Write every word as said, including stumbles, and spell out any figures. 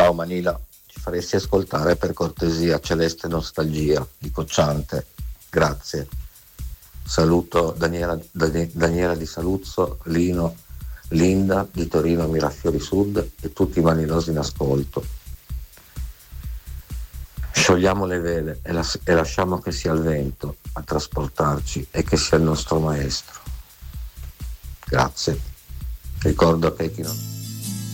Ciao Manila, ci faresti ascoltare per cortesia Celeste Nostalgia di Cocciante? Grazie. Saluto Daniela, Dani- Daniela di Saluzzo, Lino, Linda di Torino Mirafiori Sud e tutti i manilosi in ascolto. Sciogliamo le vele e, las- e lasciamo che sia il vento a trasportarci e che sia il nostro maestro. Grazie. Ricordo che chi non...